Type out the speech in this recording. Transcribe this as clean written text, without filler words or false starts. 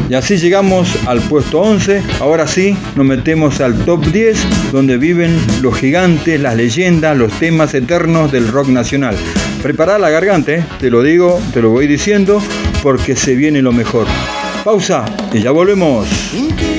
Y así llegamos al puesto 11. Ahora sí, nos metemos al top 10, donde viven los gigantes, las leyendas, los temas eternos del rock nacional. Prepará la garganta, te lo digo, te lo voy diciendo, porque se viene lo mejor. Pausa y ya volvemos.